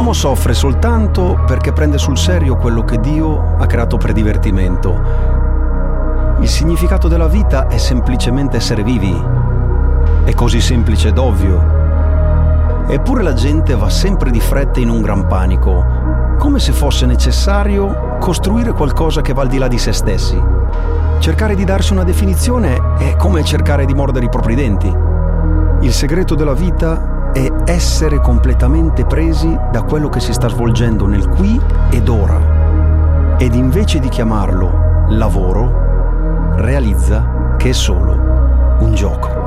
L'uomo soffre soltanto perché prende sul serio quello che Dio ha creato per divertimento. Il significato della vita è semplicemente essere vivi. È così semplice ed ovvio. Eppure la gente va sempre di fretta in un gran panico, come se fosse necessario costruire qualcosa che va al di là di se stessi. Cercare di darsi una definizione è come cercare di mordere i propri denti. Il segreto della vita è essere completamente presi da quello che si sta svolgendo nel qui ed ora. Ed invece di chiamarlo lavoro, realizza che è solo un gioco.